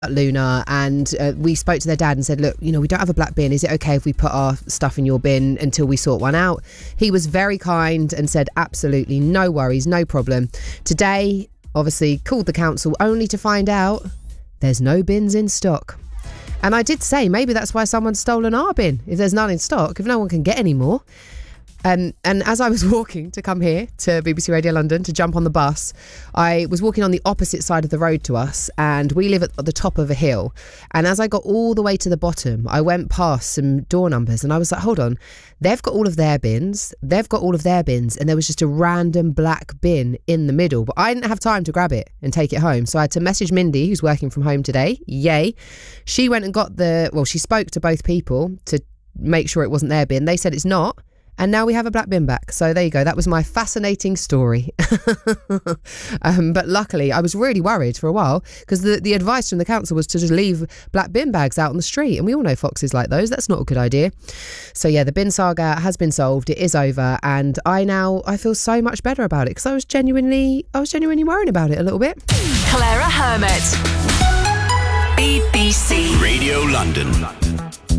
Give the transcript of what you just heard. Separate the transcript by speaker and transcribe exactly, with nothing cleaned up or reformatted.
Speaker 1: Luna, and uh, we spoke to their dad and said, look, you know, we don't have a black bin. Is it okay if we put our stuff in your bin until we sort one out? He was very kind and said, absolutely, no worries, no problem. Today, obviously, called the council only to find out there's no bins in stock. And I did say, maybe that's why someone's stolen our bin. If there's none in stock, if no one can get any more. Um, and as I was walking to come here to B B C Radio London to jump on the bus, I was walking on the opposite side of the road to us, and we live at the top of a hill. And as I got all the way to the bottom, I went past some door numbers and I was like, hold on, they've got all of their bins, they've got all of their bins, and there was just a random black bin in the middle. But I didn't have time to grab it and take it home. So I had to message Mindy, who's working from home today. Yay. She went and got the, well, she spoke to both people to make sure it wasn't their bin. They said it's not. And now we have a black bin back. So there you go. That was my fascinating story. um, but luckily, I was really worried for a while because the, the advice from the council was to just leave black bin bags out on the street. And we all know foxes like those. That's not a good idea. So yeah, the bin saga has been solved. It is over. And I now, I feel so much better about it because I was genuinely, I was genuinely worried about it a little bit.
Speaker 2: Clara Hermit. B B C Radio London.